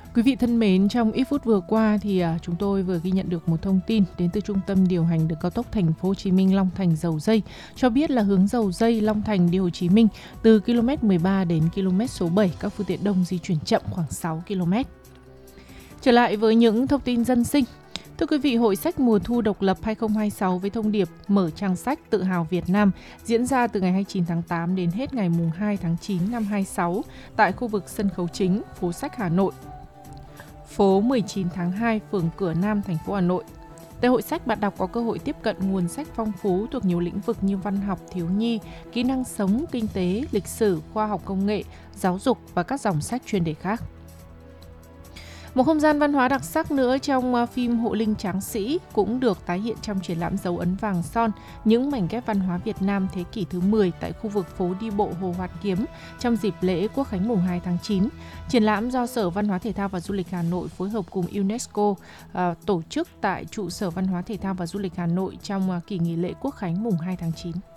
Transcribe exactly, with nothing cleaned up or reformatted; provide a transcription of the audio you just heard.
Quý vị thân mến, trong ít phút vừa qua thì à, chúng tôi vừa ghi nhận được một thông tin đến từ Trung tâm điều hành đường cao tốc Thành phố Hồ Chí Minh Long Thành Dầu Giây cho biết là hướng Dầu Giây Long Thành đi Hồ Chí Minh từ ki lô mét mười ba đến ki lô mét số bảy, các phương tiện đông di chuyển chậm khoảng sáu ki lô mét. Trở lại với những thông tin dân sinh. Thưa quý vị, Hội sách mùa thu độc lập hai không hai sáu với thông điệp mở trang sách tự hào Việt Nam diễn ra từ ngày hai mươi chín tháng tám đến hết ngày hai tháng chín năm hai sáu tại khu vực sân khấu chính, phố sách Hà Nội, phố mười chín tháng hai, phường Cửa Nam, thành phố Hà Nội. Tại hội sách, bạn đọc có cơ hội tiếp cận nguồn sách phong phú thuộc nhiều lĩnh vực như văn học, thiếu nhi, kỹ năng sống, kinh tế, lịch sử, khoa học công nghệ, giáo dục và các dòng sách chuyên đề khác. Một không gian văn hóa đặc sắc nữa trong phim Hộ Linh Tráng Sĩ cũng được tái hiện trong triển lãm dấu ấn vàng son, những mảnh ghép văn hóa Việt Nam thế kỷ thứ mười tại khu vực phố đi bộ Hồ Hoàn Kiếm trong dịp lễ Quốc khánh mùng hai tháng chín. Triển lãm do Sở Văn hóa Thể thao và Du lịch Hà Nội phối hợp cùng UNESCO uh, tổ chức tại trụ sở Văn hóa Thể thao và Du lịch Hà Nội trong uh, kỳ nghỉ lễ Quốc khánh mùng hai tháng chín.